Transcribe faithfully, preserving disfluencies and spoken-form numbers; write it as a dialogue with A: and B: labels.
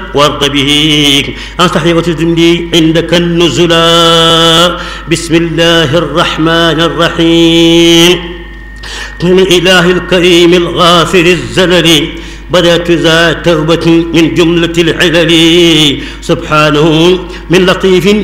A: وارض به أنصحي وتجدني عندك النزلا. بسم الله الرحمن الرحيم. من الإله الكريم الغافر الزلل بدأت ذا توبة من جملة العلل سبحانه من لطيف